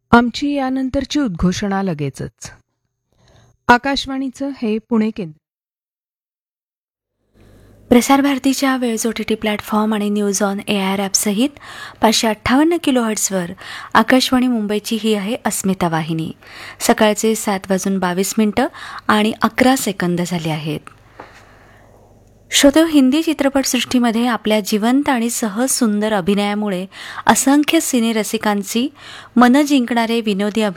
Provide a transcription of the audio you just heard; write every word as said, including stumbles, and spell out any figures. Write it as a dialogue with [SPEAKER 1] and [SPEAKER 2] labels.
[SPEAKER 1] आमची यानंतरची उद्घोषणा लगेचच. आकाशवाणीचं हे पुणे केंद्र.
[SPEAKER 2] प्रसार भारतीच्या वेळज ओ टी टी प्लॅटफॉर्म आणि news on A I R ॲपसहित पाचशे अठ्ठावन्न किलो हर्ट्सवर आकाशवाणी मुंबईची ही आहे अस्मिता वाहिनी. सकाळचे सात वाजून बावीस मिनिटं आणि अकरा सेकंद झाले आहेत. श्रोते, हिंदी चित्रपटसृष्टीमध्ये आपल्या जिवंत आणि सहज सुंदर अभिनयामुळे असंख्य सिनेरसिकांची मनं जिंकणारे विनोदी